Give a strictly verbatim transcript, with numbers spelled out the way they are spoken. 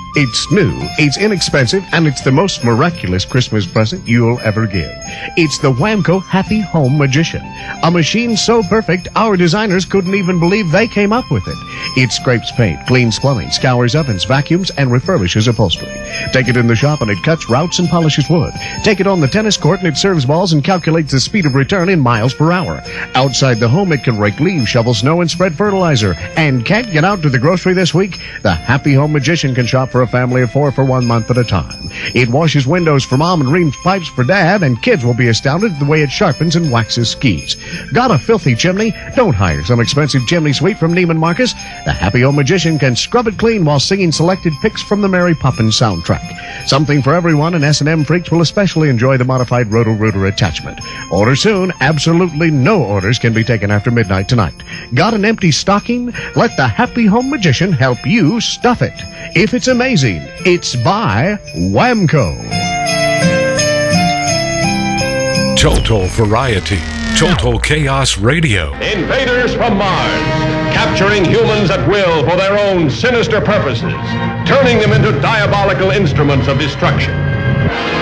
It's new, it's inexpensive, and it's the most miraculous Christmas present you'll ever give. It's the Whamco Happy Home Magician. A machine so perfect, our designers couldn't even believe they came up with it. It scrapes paint, cleans plumbing, scours ovens, vacuums, and refurbishes upholstery. Take it in the shop and it cuts, routs, and polishes wood. Take it on the tennis court and it serves balls and calculates the speed of return in miles per hour. Outside the home, it can rake leaves, shovel snow, and spread fertilizer. And can't get out to the grocery this week? The Happy Home Magician can shop for a family of four for one month at a time. It washes windows for mom and reams pipes for dad, and kids will be astounded at the way it sharpens and waxes skis. Got a filthy chimney? Don't hire some expensive chimney sweep from Neiman Marcus. The Happy Home Magician can scrub it clean while singing selected picks from the Mary Poppins soundtrack. Something for everyone, and S and M freaks will especially enjoy the modified Roto-Rooter attachment. Order soon. Absolutely no orders can be taken after midnight tonight. Got an empty stocking? Let the Happy Home Magician help you stuff it. If it's amazing, it's by Whamco. Total variety. Total Chaos Radio. Invaders from Mars, capturing humans at will for their own sinister purposes, turning them into diabolical instruments of destruction.